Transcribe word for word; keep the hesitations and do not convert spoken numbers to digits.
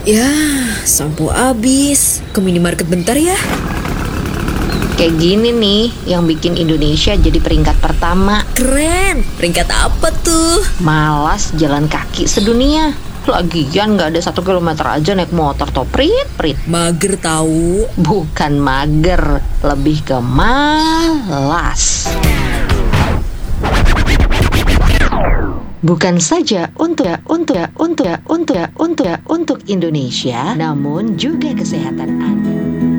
Ya, sampo habis. Ke minimarket bentar ya. Kayak gini nih yang bikin Indonesia jadi peringkat pertama. Keren. Peringkat apa tuh? Malas jalan kaki sedunia. Lagian gak ada satu kilometer aja naik motor toh, prit-prit. Mager tahu. Bukan mager, lebih ke malas. Bukan saja untuk untuk untuk untuk untuk untuk Indonesia, namun juga kesehatan Anda.